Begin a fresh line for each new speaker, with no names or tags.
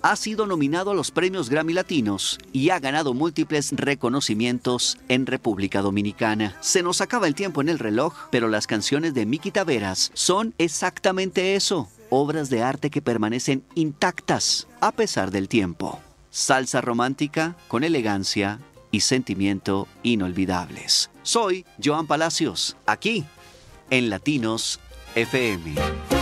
ha sido nominado a los premios Grammy Latinos y ha ganado múltiples reconocimientos en República Dominicana. Se nos acaba el tiempo en el reloj, pero las canciones de Miki Taveras son exactamente eso, obras de arte que permanecen intactas a pesar del tiempo. Salsa romántica con elegancia y sentimiento inolvidables. Soy Joan Palacios, aquí en Latinos FM.